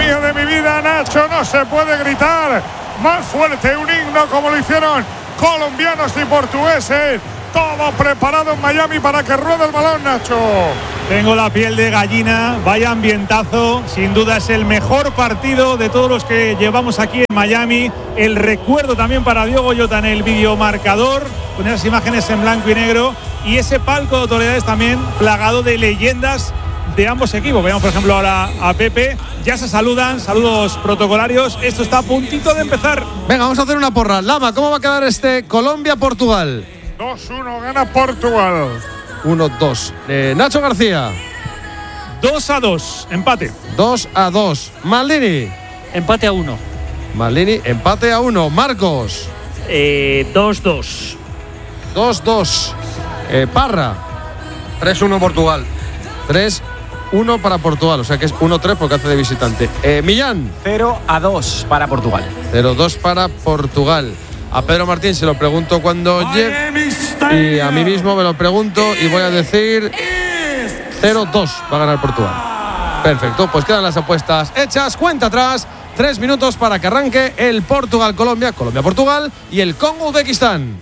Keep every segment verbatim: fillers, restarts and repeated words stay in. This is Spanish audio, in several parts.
mío de mi vida, Nacho, no se puede gritar más fuerte un himno como lo hicieron colombianos y portugueses. Todo preparado en Miami para que ruede el balón, Nacho. Tengo la piel de gallina, vaya ambientazo, sin duda es el mejor partido de todos los que llevamos aquí en Miami. El recuerdo también para Diogo Jota en el videomarcador, con esas imágenes en blanco y negro, y ese palco de autoridades también plagado de leyendas de ambos equipos. Veamos por ejemplo ahora a Pepe, ya se saludan, saludos protocolarios, esto está a puntito de empezar. Venga, vamos a hacer una porra. Lama, ¿cómo va a quedar este Colombia-Portugal? dos uno gana Portugal. uno dos. Eh, Nacho García. dos a dos, empate. dos a dos. Maldini. Empate a uno. Maldini, empate a uno. Marcos. Eh, dos dos. dos dos. Eh, Parra. tres uno Portugal. tres uno para Portugal, o sea que es uno tres porque hace de visitante. Eh, Millán. cero a dos para Portugal. cero dos para Portugal. A Pedro Martín se lo pregunto cuando llegue. Y a mí mismo me lo pregunto y voy a decir cero dos va a ganar Portugal. Perfecto, pues quedan las apuestas hechas. Cuenta atrás. Tres minutos para que arranque el Portugal-Colombia, Colombia-Portugal y el Congo-Uzbekistán.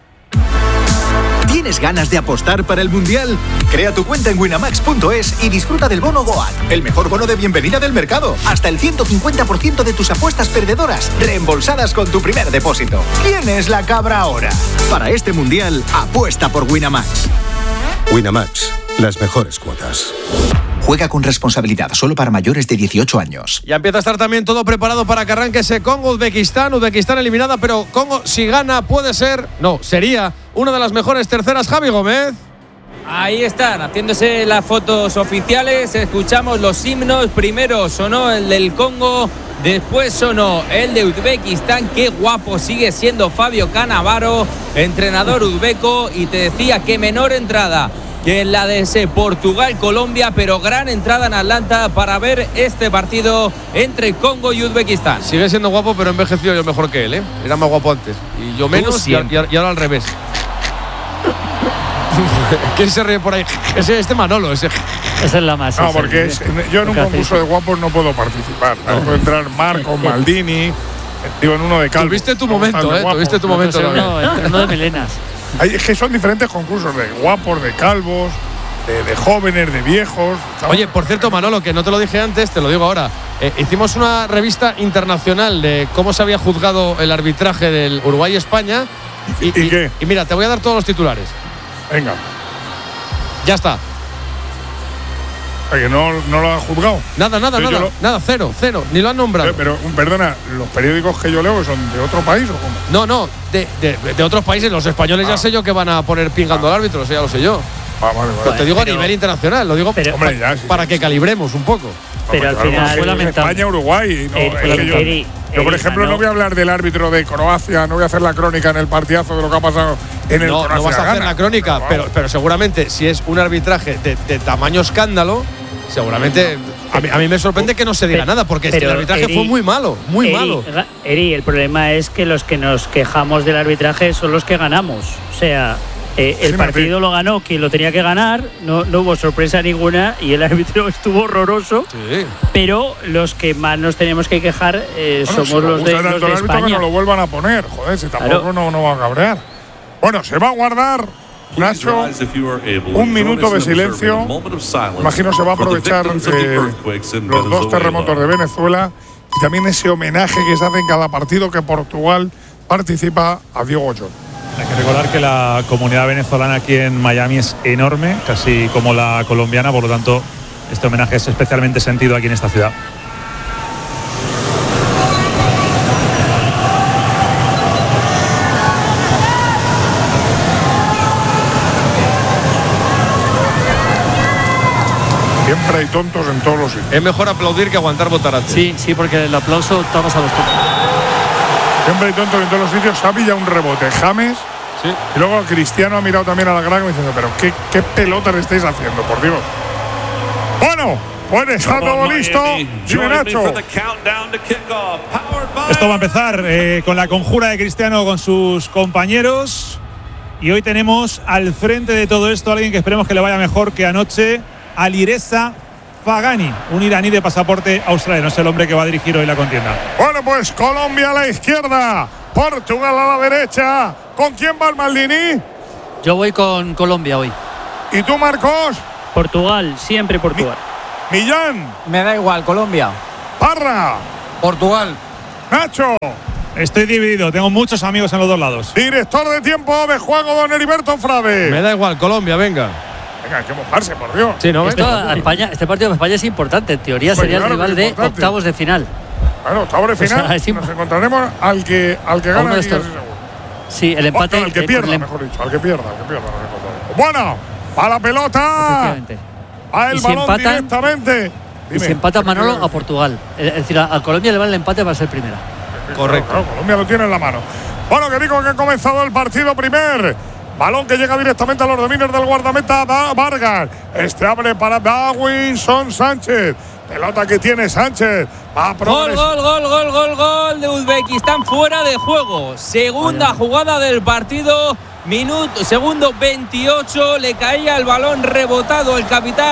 ¿Tienes ganas de apostar para el Mundial? Crea tu cuenta en winamax punto es y disfruta del bono Goat, el mejor bono de bienvenida del mercado. Hasta el ciento cincuenta por ciento de tus apuestas perdedoras reembolsadas con tu primer depósito. ¿Quién es la cabra ahora? Para este Mundial, apuesta por Winamax. Winamax, las mejores cuotas. Juega con responsabilidad, solo para mayores de dieciocho años. Ya empieza a estar también todo preparado para que arranque ese Congo-Uzbekistán. Uzbekistán eliminada, pero Congo, si gana, puede ser, no, sería una de las mejores terceras. Javi Gómez. Ahí están, haciéndose las fotos oficiales. Escuchamos los himnos. Primero sonó el del Congo, después sonó el de Uzbekistán. Qué guapo sigue siendo Fabio Cannavaro, entrenador uzbeco. Y te decía que menor entrada que en la de ese Portugal-Colombia, pero gran entrada en Atlanta para ver este partido entre Congo y Uzbekistán. Sigue siendo guapo, pero envejeció yo mejor que él, ¿eh? Era más guapo antes. Y yo menos, y, y, y ahora al revés. ¿Quién se ríe por ahí? Ese, este Manolo, ese. Esa es la más. No, porque es, yo en un concurso de guapos no puedo participar. No puedo entrar Marco, Maldini, digo, en uno de calvo. Tuviste tu momento, ¿eh? Tuviste tu momento. No, no de melenas. Hay, es que son diferentes concursos de guapos, de calvos, de, de jóvenes, de viejos. Oye, por cierto, Manolo, que no te lo dije antes, te lo digo ahora. Eh, hicimos una revista internacional de cómo se había juzgado el arbitraje del Uruguay-España. Y, ¿Y, ¿Y qué? Y, y mira, te voy a dar todos los titulares. Venga. Ya está. Que no, no lo han juzgado. Nada, nada, nada. Lo... Nada, cero, cero. Ni lo han nombrado. Pero, pero, perdona, ¿los periódicos que yo leo son de otro país o cómo? No, no, de, de, de otros países. Los españoles ah. ya sé yo que van a poner pingando ah. al árbitro, eso ya lo sé yo. Ah, vale, vale. Pues te digo pero, a nivel internacional, lo digo pero, pa, hombre, ya, sí, para sí, que sí. calibremos un poco. Pero hombre, al final fue lamentable. España, Uruguay. No, el, es que yo, Eri, yo, por Eri, ejemplo, no. no voy a hablar del árbitro de Croacia, no voy a hacer la crónica en el partidazo de lo que ha pasado en el no, Croacia. No vas a hacer gana. la crónica, pero, pero, pero seguramente si es un arbitraje de, de tamaño escándalo, seguramente a mí, a mí me sorprende que no se diga pero, nada, porque pero, el arbitraje Eri, fue muy malo, muy Eri, malo. Eri, el problema es que los que nos quejamos del arbitraje son los que ganamos. O sea, eh, el sí, partido lo ganó quien lo tenía que ganar, no, no hubo sorpresa ninguna y el árbitro estuvo horroroso. Sí. Pero los que más nos tenemos que quejar eh, bueno, somos si los de, los de España. Que no lo vuelvan a poner, joder, si tampoco claro. no, no va a cabrear. Bueno, se va a guardar, Nacho, un minuto de silencio. Imagino se va a aprovechar eh, los dos terremotos de Venezuela y también ese homenaje que se hace en cada partido que Portugal participa a Diogo Jota. Hay que recordar que la comunidad venezolana aquí en Miami es enorme, casi como la colombiana, por lo tanto, este homenaje es especialmente sentido aquí en esta ciudad. Siempre hay tontos en todos los sitios. Es mejor aplaudir que aguantar botarate. Sí, sí, porque el aplauso tapas a los tontos. Siempre hay tontos en todos los sitios. Xavi ya un rebote. James. Sí. Y luego Cristiano ha mirado también a la grada diciendo, pero ¿qué, qué pelota le estáis haciendo, por Dios? Bueno, pues está todo listo. Dime, Nacho. Esto va a empezar eh, con la conjura de Cristiano con sus compañeros. Y hoy tenemos al frente de todo esto a alguien que esperemos que le vaya mejor que anoche. Alireza Fagani, un iraní de pasaporte australiano. Es el hombre que va a dirigir hoy la contienda. Bueno, pues Colombia a la izquierda, Portugal a la derecha. ¿Con quién va el Maldini? Yo voy con Colombia hoy. ¿Y tú, Marcos? Portugal, siempre Portugal. Mi, Millán. Me da igual, Colombia. Parra. Portugal. Nacho. Estoy dividido, tengo muchos amigos en los dos lados. Director de tiempo de juego, don Heriberto Frade. Me da igual, Colombia, venga. Venga, hay que mojarse, por Dios. Sí, no, Esto, a España, este partido de España es importante. En teoría Pues sería claro el rival que es de importante. octavos de final. Bueno, octavos de Pues, final. ah, sí. Nos encontraremos al que, al que A gana uno de el estos. seguro. Sí, el empate. Bueno, al que eh, pierda, con el- mejor dicho. Al que pierda, al que pierda. nos encontraremos. Bueno, a la pelota. Efectivamente. A el Y si balón empatan- directamente. Y Dime, si empata ¿qué Manolo quieres a Portugal. Es decir, a, a Colombia le vale el empate para ser primera. decir? Correcto. Claro, claro, Colombia lo tiene en la mano. Bueno, que digo que ha comenzado el partido primer. Balón que llega directamente a los dominios del guardameta da Vargas. Este abre para Davinson Sánchez. Pelota que tiene Sánchez. Va a Gol, progres- gol, gol, gol, gol, gol de Uzbekistán fuera de juego. Segunda jugada del partido. Minuto, segundo veintiocho. Le caía el balón rebotado el capitán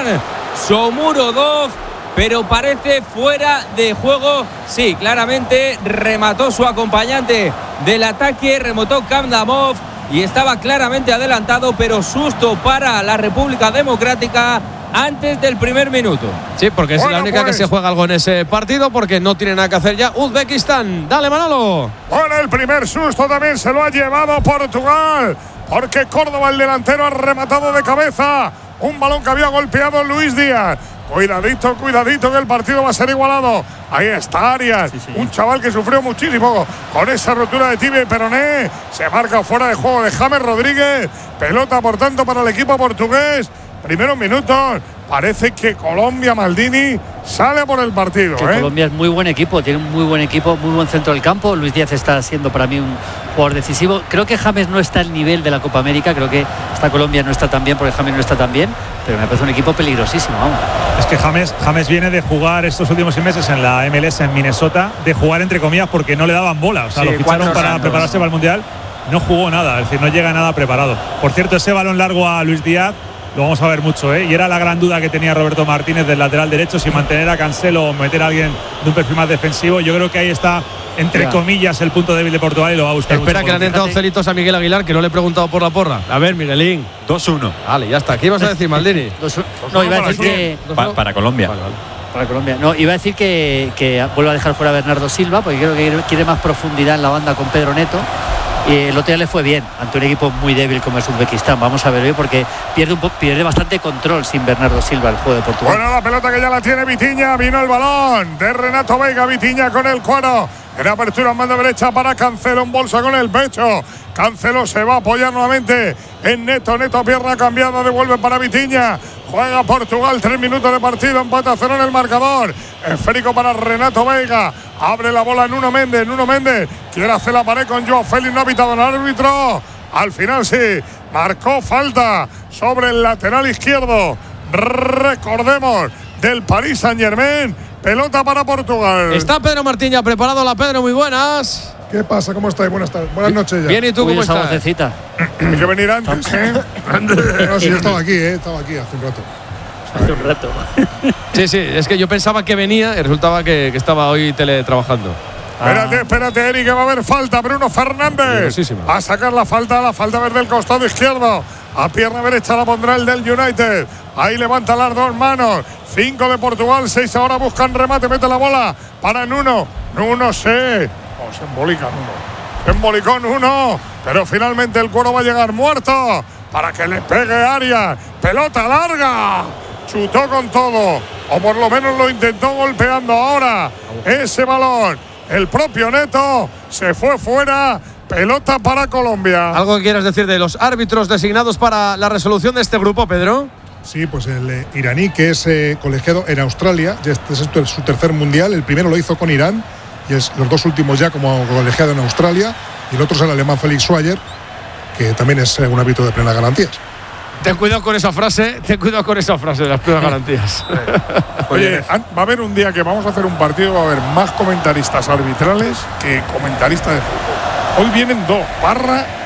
Shomurodov, pero parece fuera de juego. Sí, claramente remató su acompañante del ataque, remató Kamdamov y estaba claramente adelantado, pero susto para la República Democrática antes del primer minuto. Sí, porque es Bueno, la única pues. que se juega algo en ese partido, porque no tiene nada que hacer ya Uzbekistán. Dale, Manolo. Bueno, el primer susto también se lo ha llevado Portugal, porque Córdoba, el delantero, ha rematado de cabeza un balón que había golpeado Luis Díaz. Cuidadito, cuidadito, que el partido va a ser igualado. Ahí está Arias, Sí, sí. un chaval que sufrió muchísimo con esa rotura de tibia y peroné. Se marca fuera de juego de James Rodríguez. Pelota, por tanto, para el equipo portugués. Primeros minutos. Parece que Colombia, Maldini, sale por el partido. Que ¿eh? Colombia es muy buen equipo, tiene un muy buen equipo, muy buen centro del campo. Luis Díaz está siendo para mí un jugador decisivo. Creo que James no está al nivel de la Copa América, creo que esta Colombia no está tan bien porque James no está tan bien, pero me parece un equipo peligrosísimo, vamos. Es que James, James viene de jugar estos últimos seis meses en la M L S en Minnesota, de jugar entre comillas porque no le daban bola. O sea, Sí, lo ficharon cuatro para años. prepararse para el Mundial. No jugó nada, es decir, no llega nada preparado. Por cierto, ese balón largo a Luis Díaz lo vamos a ver mucho, ¿eh? Y era la gran duda que tenía Roberto Martínez del lateral derecho, si mantener a Cancelo o meter a alguien de un perfil más defensivo. Yo creo que ahí está, entre Ya. comillas, el punto débil de Portugal y lo va a buscar. Espera, mucho que le han Colombia. entrado celitos a Miguel Aguilar, que no le he preguntado por la porra. A ver, Miguelín. dos uno. Vale, ya está. ¿Qué ibas a decir, Maldini? Dos- no, iba a decir para que. Pa- para Colombia. Vale, vale. Para Colombia. No, iba a decir que, que vuelva a dejar fuera a Bernardo Silva, porque creo que quiere más profundidad en la banda con Pedro Neto. Y el otro día le fue bien ante un equipo muy débil como es Uzbekistán. Vamos a ver hoy, porque pierde, un po- pierde bastante control sin Bernardo Silva el juego de Portugal. Bueno, la pelota que ya la tiene Vitinha. Vino el balón de Renato Veiga. Vitinha con el cuero. En apertura en banda derecha para Cancelo. En bolsa con el pecho. Cancelo se va a apoyar nuevamente en Neto. Neto, pierna cambiada. Devuelve para Vitinha. Juega Portugal. Tres minutos de partido. Empate a cero en el marcador. Esférico para Renato Veiga. Abre la bola Nuno Méndez. Nuno Méndez quiere hacer la pared con Joao Félix. No ha pitado el árbitro. Al final sí. Marcó falta sobre el lateral izquierdo. Recordemos, del Paris Saint-Germain. Pelota para Portugal. Está Pedro Martín ya preparado. La Pedro, muy buenas. ¿Qué pasa? ¿Cómo estáis? Buenas tardes. Buenas noches ya. Bien, ¿y tú Uy, cómo esa estás? vocecita. Hay que venir antes, ¿eh? No, sí, yo estaba aquí, ¿eh? Estaba aquí hace un rato. Hace un rato. Sí, sí, es que yo pensaba que venía y resultaba que, que estaba hoy teletrabajando. Espérate, espérate, Eric, que va a haber falta. Bruno Fernández. Peligrosísima. A sacar la falta, la falta verde del costado izquierdo. A pierna derecha la pondrá el del United. Ahí levanta las dos manos. Cinco de Portugal, seis ahora buscan remate. Mete la bola para Nuno. Nuno se. Oh, se embolica Nuno. Se embolicó Nuno. Pero finalmente el cuero va a llegar muerto para que le pegue Arias. Pelota larga. Chutó con todo. O por lo menos lo intentó golpeando ahora. Ese balón. El propio Neto se fue fuera. Pelota para Colombia. ¿Algo que quieras decir de los árbitros designados para la resolución de este grupo, Pedro? Sí, pues el eh, iraní, que es eh, colegiado en Australia, ya este es su- su tercer mundial. El primero lo hizo con Irán y es los dos últimos ya como colegiado en Australia. Y el otro es el alemán Felix Schwager, que también es eh, un árbitro de plenas garantías. Ten cuidado con esa frase, ten cuidado con esa frase de las primeras garantías. Oye, an- va a haber un día que vamos a hacer un partido, va a haber más comentaristas arbitrales que comentaristas de fútbol. Hoy vienen dos, Parra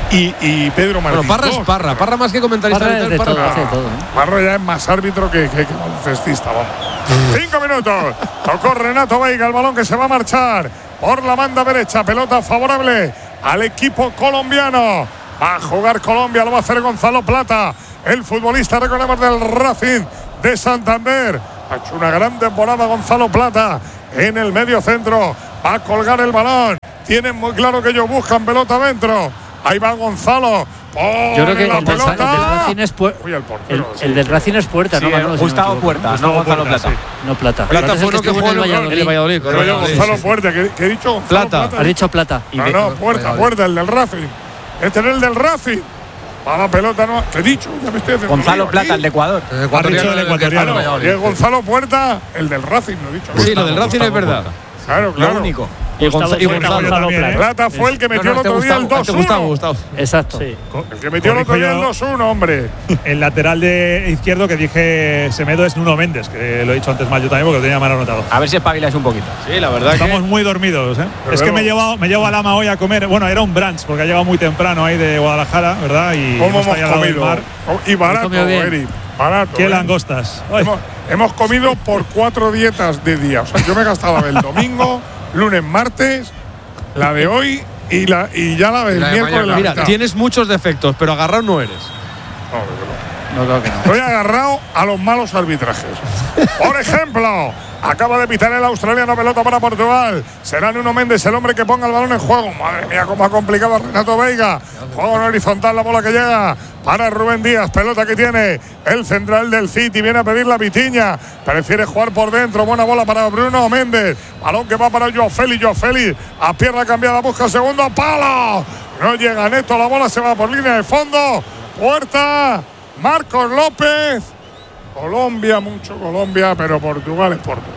y, y Pedro Martín. Bueno, Parra es Parra, Parra más que comentarista. Parra es de Parra. todo, hace todo, ¿eh? Parra ya es más árbitro que, que, que baloncestista, vamos. Cinco minutos. Tocó Renato Veiga, el balón que se va a marchar por la banda derecha. Pelota favorable al equipo colombiano. Va a jugar Colombia, lo va a hacer Gonzalo Plata, el futbolista, recordemos, del Racing de Santander. Ha hecho una gran temporada Gonzalo Plata en el medio centro. Va a colgar el balón. Tienen muy claro que ellos buscan pelota adentro. Ahí va Gonzalo. Yo creo que el, la del, el del Racing es pu- Uy, el, portero, el, sí. el del Racing es Puerta, Sí, ¿no? Manolo, si Gustavo no me equivoco, Puerta, no Gonzalo Plata. Sí. No Plata. Plata Plata es el fue uno que estuvo jugó en el en el Valladolid. Pero yo, correcto. Gonzalo Puerta, que, que he dicho Gonzalo Plata. Plata. Ha dicho Plata. No, no, Puerta, Puerta, el del Racing. Este es el del Racing. Va la pelota, no. ¿Qué he dicho? Ya me estoy haciendo Gonzalo lío Plata, aquí. el de Ecuador. El ecuatoriano, el el ecuatoriano. que está en Y es Gonzalo Puerta, el del Racing, no he dicho. Sí, lo del Racing es verdad. Claro, claro. Lo único. Y Gonzalo, y Puerta, Gonzalo Gonzalo también, Plata. ¿eh? Plata fue el que metió No, no, el otro día el Gustavo, dos Gustavo, uno. Gustavo. Exacto. Sí. El que metió el otro día el Corrijo dos uno, hombre. El lateral de izquierdo que dije Semedo es Nuno Méndez, que lo he dicho antes mal yo también porque lo tenía mal anotado. A ver si espabiláis un poquito. Sí, la verdad Estamos que… muy dormidos, ¿eh? Pero Es que luego- me he llevado, me llevo a Lama hoy a comer. Bueno, era un brunch porque ha llegado muy temprano ahí de Guadalajara, ¿verdad? Y ¿Cómo hemos hemos estado al lado del comido? mar. Y barato, comido bien. Eric. Barato. Qué ¿eh? langostas. Ay, Hemos, hemos comido por cuatro dietas de día. O sea, yo me gastaba el domingo, lunes, martes, la de hoy y, la, y ya la del Y la de miércoles. mañana. la Mira, mitad. tienes muchos defectos, pero agarrado no eres. No, desde luego. No, creo que no. Estoy agarrado a los malos arbitrajes. Por ejemplo, acaba de pitar el australiano, pelota para Portugal. Será Nuno Méndez el hombre que ponga el balón en juego. Madre mía, cómo ha complicado a Renato Veiga. Juego en horizontal, la bola que llega para Rubén Díaz. Pelota que tiene el central del City. Viene a pedir la Vitiña. Prefiere jugar por dentro. Buena bola para Bruno Méndez. Balón que va para Joao Félix. Joao Félix a pierna cambiada. Busca el segundo palo. No llega Neto. La bola se va por línea de fondo. Puerta. Marcos López. Colombia, mucho Colombia, pero Portugal es Portugal.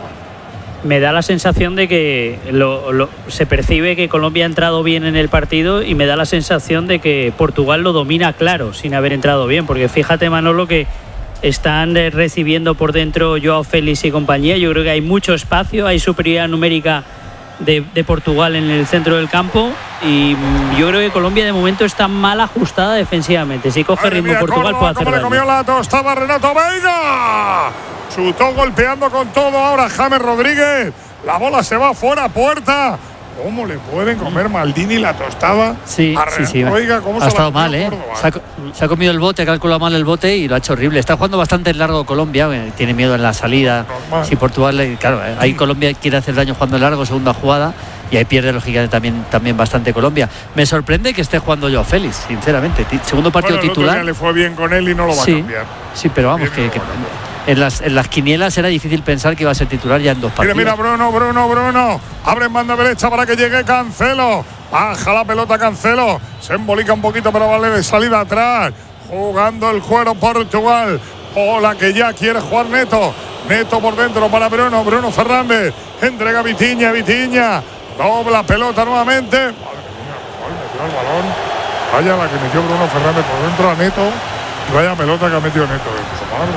Me da la sensación de que lo, lo- se percibe que Colombia ha entrado bien en el partido y me da la sensación de que Portugal lo domina claro sin haber entrado bien, porque fíjate, Manolo, que están eh, recibiendo por dentro Joao Félix y compañía. Yo creo que hay mucho espacio, hay superioridad numérica de, de Portugal en el centro del campo y mm, yo creo que Colombia de momento está mal ajustada defensivamente. Si coge Madre ritmo mía, Portugal Córdoba, puede hacer cómo le comió daño. la tostada Renato Veiga. Chutó golpeando con todo ahora James Rodríguez. La bola se va fuera, puerta. ¿Cómo le pueden comer Maldini la tostada Sí, a sí, Renato sí. Veiga? ¿Cómo Ha se la estado comió mal, ¿eh? Córdoba? Se ha, co- se ha comido el bote, ha calculado mal el bote y lo ha hecho horrible. Está jugando bastante largo Colombia, eh, tiene miedo en la salida. Normal. Si Portugal, eh, claro, eh, ahí Colombia quiere hacer daño jugando largo, segunda jugada, y ahí pierde lógicamente también, también bastante Colombia. Me sorprende que esté jugando Joao Félix, sinceramente. Ti- Segundo partido Bueno, el otro titular. día le fue bien con él y no lo va sí, a cambiar. sí, pero vamos, Bien, que, no que lo va a cambiar. en, las, en las quinielas era difícil pensar que iba a ser titular ya en dos Mira, partidos. mira, Bruno, Bruno, Bruno. Abre en banda derecha para que llegue Cancelo. Baja la pelota Cancelo. Se embolica un poquito, pero vale de salida atrás. Jugando el cuero Portugal. Hola, que ya quiere jugar Neto. Neto por dentro para Bruno. Bruno Fernández. Entrega a Vitiña, Vitiña. Dobla pelota nuevamente. Madre mía, cuál metió el balón. Vaya la que metió Bruno Fernández por dentro a Neto. Y vaya pelota que ha metido Neto. de puta madre.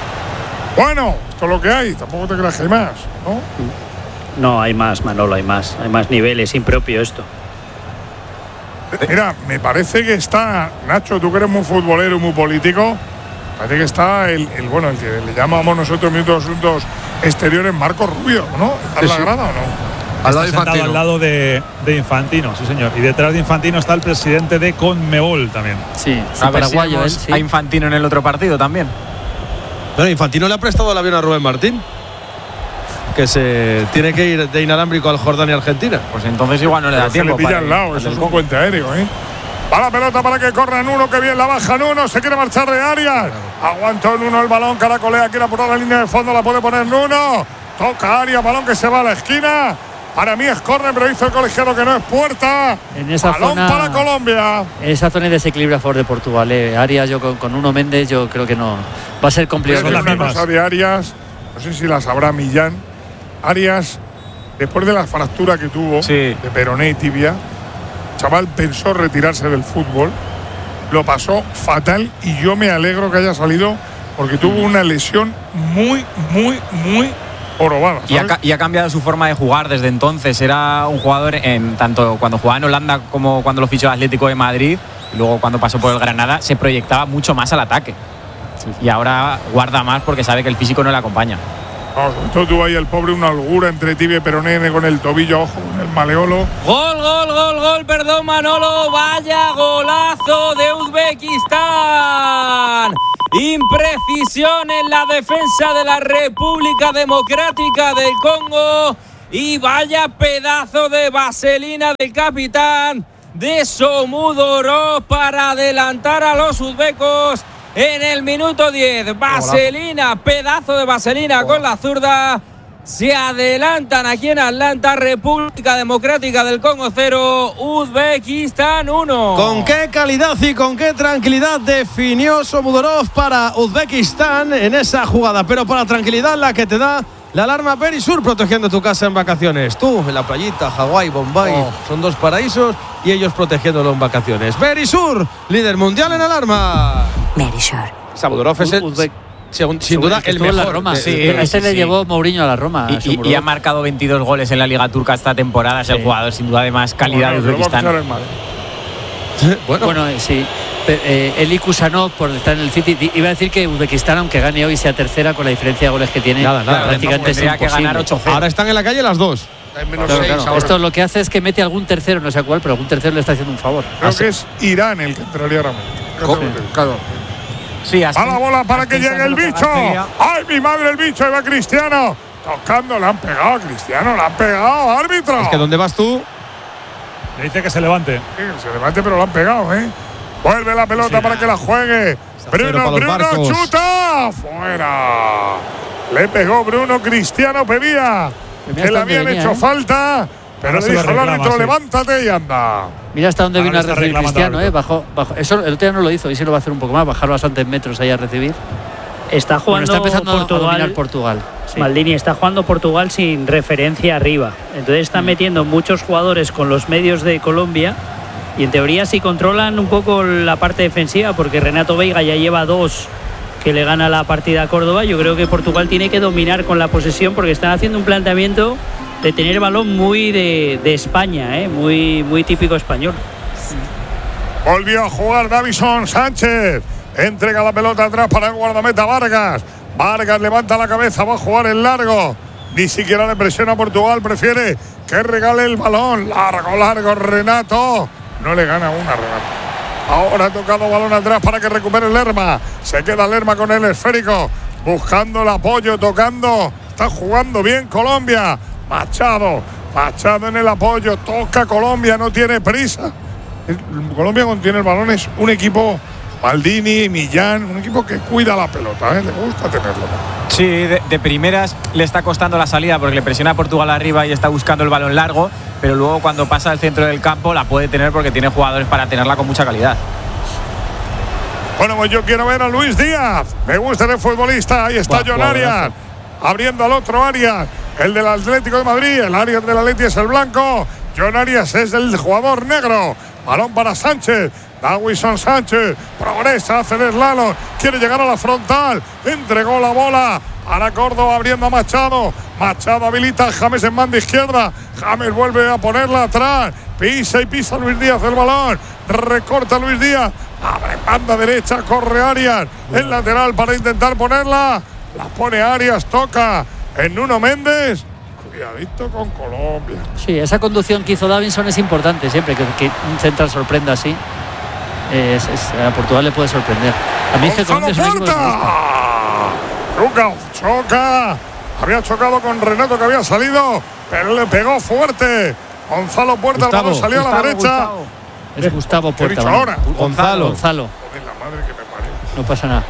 Bueno, esto es lo que hay. Tampoco te creas que hay más, ¿no? No, hay más, Manolo, hay más. Hay más niveles, impropio esto. Mira, me parece que está, Nacho, tú que eres muy futbolero y muy político, parece que está el, el bueno, el que le llamamos nosotros minutos de asuntos exteriores, Marcos Rubio, ¿no? ¿Está en la Sí, sí. grada o no? Al lado de Está sentado Infantino. al lado de, de Infantino, sí señor. Y detrás de Infantino está el presidente de Conmebol también. Sí, sí, A ver si paraguayo, vemos él, sí. a Infantino en el otro partido también. Bueno, Infantino le ha prestado el avión a Rubén Martín, que se tiene que ir de inalámbrico al Jordania y Argentina. Pues entonces igual no le da Pero se tiempo. le pilla para al ir lado, al eso del es un Congo. puente aéreo, ¿eh? Va la pelota para que corra Nuno, que bien la baja Nuno, se quiere marchar de Arias. Aguantó Nuno el balón, caracolea, quiere apurar la línea de fondo, la puede poner Nuno. Toca Arias, balón que se va a la esquina. Para mí es córner, pero dice el colegiado que no es puerta. En esa balón zona- para Colombia. Esa zona de desequilibrio a favor de Portugal. Eh. Arias, yo con, con Nuno Méndez, yo creo que no. Va a ser Voy a complicado. decir las una mismas. cosa de Arias, no sé si la sabrá Millán. Arias, después de la fractura que tuvo Sí. de peroné y tibia, chaval pensó retirarse del fútbol, lo pasó fatal y yo me alegro que haya salido porque tuvo una lesión muy, muy, muy jorobada. Y ha, ¿sabes? ca- y ha cambiado su forma de jugar desde entonces. Era un jugador, en tanto cuando jugaba en Holanda como cuando lo fichó el Atlético de Madrid, Y luego cuando pasó por el Granada se proyectaba mucho más al ataque. Sí. Y ahora guarda más porque sabe que el físico no le acompaña. No, tú ahí el pobre una holgura entre tibia y peroné con el tobillo, ojo, con el maleolo. Gol, gol, gol, gol, perdón Manolo, vaya golazo de Uzbekistán. Imprecisión en la defensa de la República Democrática del Congo y vaya pedazo de vaselina del capitán de Somodurov para adelantar a los uzbecos. En el minuto diez, vaselina, pedazo de vaselina con la zurda. Se adelantan aquí en Atlanta, República Democrática del Congo cero, Uzbekistán uno. Con qué calidad y con qué tranquilidad definió Somodurov para Uzbekistán en esa jugada. Pero para tranquilidad la que te da la alarma Verisur, protegiendo tu casa en vacaciones. Tú en la playita, Hawái, Bombay, oh. son dos paraísos y ellos protegiéndolo en vacaciones. Verisur, líder mundial en alarma. Verisur. Somodurov es el, Uzbek. Sin, sin duda el mejor. En la Roma. Sí, sí, este sí, le sí. llevó Mourinho a la Roma. Y, y, y ha marcado veintidós goles en la Liga Turca esta temporada. Sí. Es el jugador sin duda de más calidad bueno, de Uzbekistán. Bueno, bueno sí. Eh, Eli Kusanov, por estar en el City, iba a decir que Uzbekistán, aunque gane hoy, sea tercera con la diferencia de goles que tiene. Nada, nada. Prácticamente tendría que ganar ocho cero. Ahora están en la calle las dos. Claro, claro. Esto lo que hace es que mete algún tercero, no sé cuál, pero algún tercero le está haciendo un favor. Creo Así. que es Irán el que entraría ahora mismo. Claro. Sí, a la bola para que llegue el bicho. ¡Ay, mi madre, el bicho! Ahí va Cristiano. Tocando, le han pegado a Cristiano, le han pegado, árbitro. Es que ¿dónde vas tú? Le dice que se levante. Sí, que se levante, pero lo han pegado, ¿eh? Vuelve la pelota sí, para que la juegue. Bruno, Bruno, chuta. Fuera. Le pegó Bruno Cristiano Pevía. Que le habían venía, hecho ¿eh? falta. Pero ahora le dijo al árbitro, sí. levántate y anda. Mira hasta dónde vino a recibir Cristiano, ¿eh? Bajó, bajó. Eso el otro día no lo hizo y sí lo va a hacer un poco más, bajar bastantes metros ahí a recibir. Está jugando bueno, está empezando Portugal, a dominar Portugal. Sí. Maldini está jugando Portugal sin referencia arriba. Entonces están mm. metiendo muchos jugadores con los medios de Colombia. Y en teoría si controlan un poco la parte defensiva, porque Renato Veiga ya lleva dos que le gana la partida a Córdoba, yo creo que Portugal tiene que dominar con la posesión porque están haciendo un planteamiento de tener el balón muy de, de España, ¿eh? muy, muy típico español. Volvió a jugar Davison Sánchez. Entrega la pelota atrás para el guardameta Vargas. Vargas levanta la cabeza, va a jugar el largo. Ni siquiera le presiona a Portugal, prefiere que regale el balón. Largo, largo, Renato. No le gana una, Renato. Ahora ha tocado balón atrás para que recupere el Lerma. Se queda Lerma con el esférico. Buscando el apoyo, tocando. Está jugando bien Colombia. Machado. Machado en el apoyo. Toca Colombia, no tiene prisa. El, Colombia cuando tiene el balón es un equipo, Maldini, Millán, un equipo que cuida la pelota, ¿eh? Le gusta tenerlo. Sí, de, de primeras le está costando la salida porque le presiona a Portugal arriba y está buscando el balón largo, pero luego cuando pasa al centro del campo la puede tener porque tiene jugadores para tenerla con mucha calidad. Bueno, pues yo quiero ver a Luis Díaz. Me gusta el futbolista. Ahí está John Arias, abriendo al otro Arias, el del Atlético de Madrid. El Arias del Atleti es el blanco. John Arias es el jugador negro. Balón para Sánchez. Davison Sánchez progresa, hace el slalom, quiere llegar a la frontal, entregó la bola para Córdoba abriendo a Machado. Machado habilita a James en banda izquierda. James vuelve a ponerla atrás, pisa y pisa Luis Díaz el balón, recorta Luis Díaz, abre banda derecha, corre Arias, el lateral para intentar ponerla, la pone Arias, toca en Nuno Méndez. Cuidadito con Colombia. Sí, esa conducción que hizo Davinson es importante siempre, que, que un central sorprenda así. Es, es, a Portugal le puede sorprender. A mí es que Colombia es un equipo que me gusta. Choca, choca. Había chocado con Renato que había salido, pero le pegó fuerte. Gonzalo Puerta, Gustavo, el balón salió Gustavo, a la derecha. Gustavo. Es Gustavo Puerta. ¿Qué he dicho ahora? Gonzalo. Gonzalo. Joder, la madre que me parió. No pasa nada.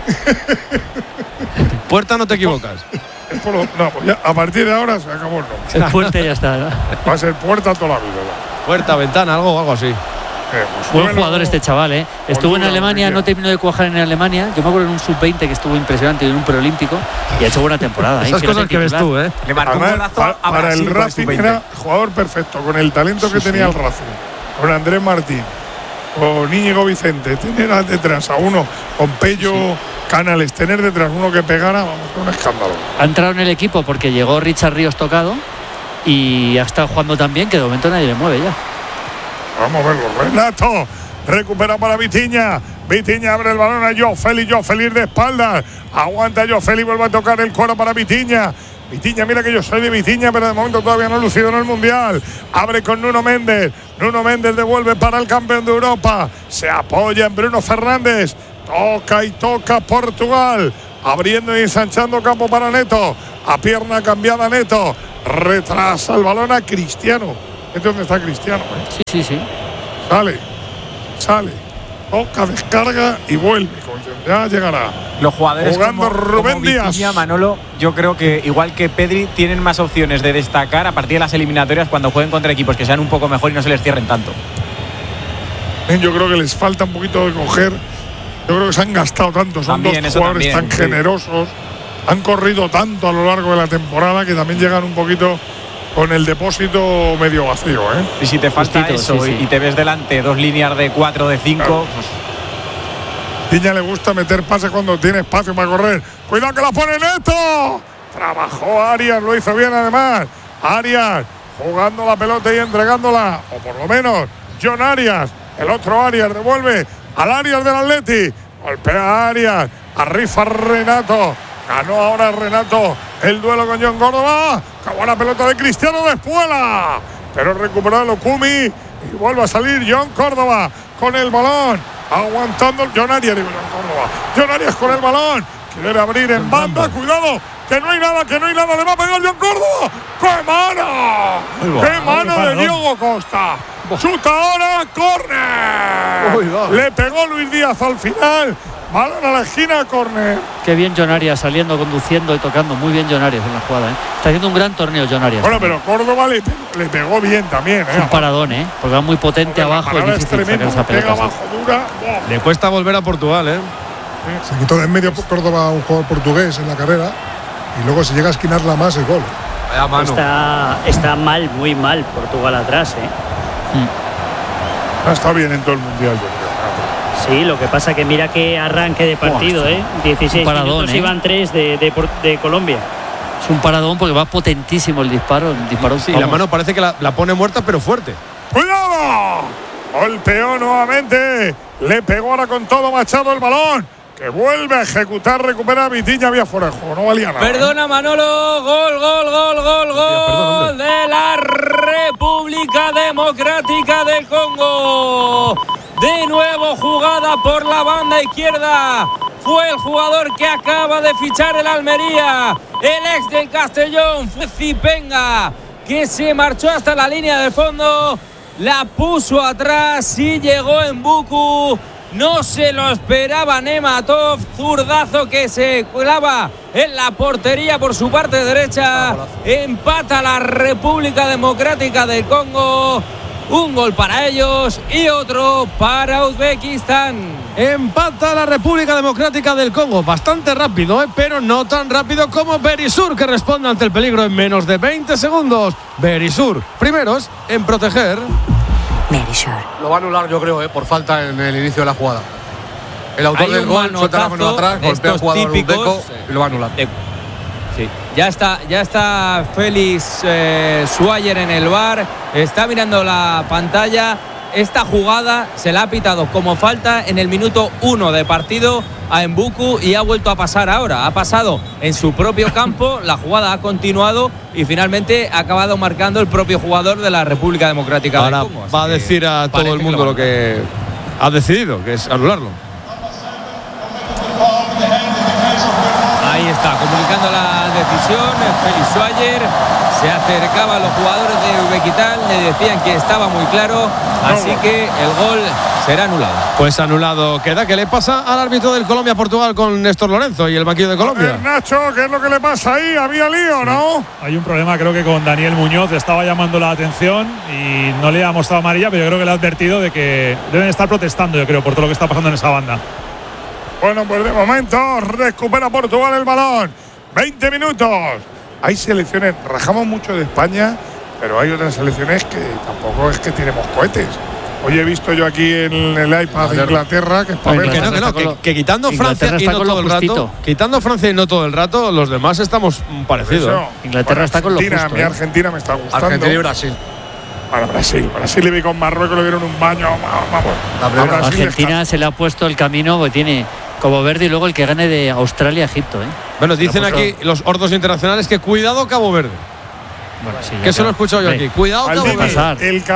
Puerta, no te equivocas. Es por lo, no, pues ya, a partir de ahora se acabó el nombre. El Puerta ya está, ¿no? Va a ser Puerta toda la vida. ¿no? Puerta, ventana, algo, algo así. Eh, pues Buen jugador este chaval, ¿eh? Estuvo en Alemania, no terminó de cuajar en Alemania. Yo me acuerdo en un sub veinte que estuvo impresionante, en un preolímpico, y ha hecho buena temporada. Esas ¿eh? cosas que ves tú, ¿eh? Le marcó Además, un golazo para, a para Brasil el Racing era jugador perfecto, con el talento sí, que tenía sí. el Racing, con Andrés Martín, con Íñigo Vicente, tener detrás a uno, con Pello sí. Canales, tener detrás uno que pegara, vamos, un escándalo. Ha entrado en el equipo porque llegó Richard Ríos tocado y ha estado jugando tan bien que de momento nadie le mueve ya. Vamos a verlo, Renato. Recupera para Vitinha. Vitinha abre el balón a Joao Félix. Joao Félix de espaldas. Aguanta Joao Félix. Vuelve a tocar el coro para Vitinha. Vitinha, mira que yo soy de Vitinha, pero de momento todavía no ha lucido en el Mundial. Abre con Nuno Méndez. Nuno Méndez devuelve para el campeón de Europa. Se apoya en Bruno Fernández. Toca y toca Portugal. Abriendo y ensanchando campo para Neto. A pierna cambiada Neto. Retrasa el balón a Cristiano. ¿Este es donde está Cristiano? ¿eh? Sí, sí, sí. Sale. Sale. Toca, descarga y vuelve. Ya llegará. Los jugadores jugando como, Rubén como Díaz. Vitinha, Manolo, yo creo que igual que Pedri tienen más opciones de destacar a partir de las eliminatorias cuando jueguen contra equipos que sean un poco mejor y no se les cierren tanto. Yo creo que les falta un poquito de coger. Yo creo que se han gastado tanto. Son también, dos jugadores también, tan sí. generosos. Han corrido tanto a lo largo de la temporada que también llegan un poquito con el depósito medio vacío, ¿eh? Y si te falta Justito, eso sí, sí. y te ves delante dos líneas de cuatro, de cinco… Claro. Pues, Piña le gusta meter pases cuando tiene espacio para correr. ¡Cuidado que la pone Neto! Trabajó Arias, lo hizo bien además. Arias jugando la pelota y entregándola. O por lo menos John Arias. El otro Arias devuelve al Arias del Atleti. Golpea a Arias. Arrifa Renato. Ganó ahora Renato el duelo con John Córdoba. Acabó la pelota de Cristiano de Espuela. Pero recuperó el Okumi. Y vuelve a salir John Córdoba con el balón. Aguantando John Arias, digo John Córdoba. John Arias con el balón. Quiere abrir en banda. Cuidado, que no hay nada, que no hay nada. Le va a pegar John Córdoba. ¡Qué mano! ¡Qué mano de Diogo Costa! Chuta ahora, córner. Le pegó Luis Díaz al final. Balón a la esquina, córner. Qué bien John Arias saliendo, conduciendo y tocando. Muy bien John Arias en la jugada, ¿eh? Está haciendo un gran torneo John Arias. Bueno, pero Córdoba le, le pegó bien también, ¿eh? Es un paradón, ¿eh? Porque va muy potente abajo. Es difícil tremendo, sacar esa pega pelota. abajo, dura. ¡Oh! Le cuesta volver a Portugal, ¿eh? Se quitó de en medio Córdoba a un jugador portugués en la carrera y luego si llega a esquinarla más el gol. Vaya mano. Está, está mal, muy mal Portugal atrás, ¿eh? No está bien en todo el mundial, yo creo. Sí, lo que pasa que mira qué arranque de partido, ¿eh? dieciséis paradón, minutos, ¿eh? Iban tres de, de, de Colombia. Es un paradón porque va potentísimo el disparo. El disparo sí, la mano parece que la, la pone muerta, pero fuerte. ¡Cuidado! Golpeó nuevamente. Le pegó ahora con todo Machado el balón. Que vuelve a ejecutar, recupera a Vitinha, había fuera de juego, no valía nada. Perdona, Manolo, gol, gol, gol, gol, gol de la República Democrática del Congo. De nuevo jugada por la banda izquierda. Fue el jugador que acaba de fichar el Almería. El ex del Castellón, fue Zipenga, que se marchó hasta la línea de fondo. La puso atrás y llegó en Buku. No se lo esperaba Nematov. Zurdazo que se clava en la portería por su parte derecha. Empata la República Democrática del Congo. Un gol para ellos y otro para Uzbekistán. Empata la República Democrática del Congo. Bastante rápido, ¿eh? Pero no tan rápido como Berisur, que responde ante el peligro en menos de veinte segundos. Berisur, primeros en proteger. Berisur. Lo va a anular, yo creo, ¿eh? Por falta en el inicio de la jugada. El autor Hay del un gol suelta la mano atrás, golpea al jugador uzbeco y lo va a anular. Eh, sí. Ya está, ya está Félix eh, Swyer en el V A R. Está mirando la pantalla. Esta jugada se la ha pitado como falta en el minuto uno de partido a Mbuku y ha vuelto a pasar ahora. Ha pasado en su propio campo, la jugada ha continuado y finalmente ha acabado marcando el propio jugador de la República Democrática Ahora del Congo. va a decir a todo el mundo lo, lo que ha decidido, que es anularlo. Ahí está, comunicando la decisión, Félix Swyer. Se acercaba a los jugadores de Uzbekistán, le decían que estaba muy claro, así que el gol será anulado. Pues anulado queda. ¿Qué le pasa al árbitro del Colombia-Portugal con Néstor Lorenzo y el banquillo de Colombia? A ver, Nacho, ¿qué es lo que le pasa ahí? Había lío, ¿no? Hay un problema, creo que con Daniel Muñoz estaba llamando la atención y no le ha mostrado amarilla, pero yo creo que le ha advertido de que deben estar protestando, yo creo, por todo lo que está pasando en esa banda. Bueno, pues de momento recupera Portugal el balón. veinte minutos. Hay selecciones, rajamos mucho de España, pero hay otras selecciones que tampoco es que tiremos cohetes. Hoy he visto yo aquí en el iPad de Inglaterra que es para ver. Que no, que no, que, que quitando Francia y no todo el rato, quitando Francia y no todo el rato, los demás estamos parecidos. Inglaterra bueno, está con lo justo. A mí Argentina me está gustando. Argentina y Brasil. Para Brasil. Brasil y vi con Marruecos le dieron un baño. Vamos. A Argentina se le ha puesto el camino, porque tiene Cabo Verde y luego el que gane de Australia-Egipto. ¿eh? Bueno, dicen aquí los ordos internacionales que cuidado Cabo Verde. Bueno, sí, que eso lo he escuchado yo aquí. Cuidado Cabo Verde. El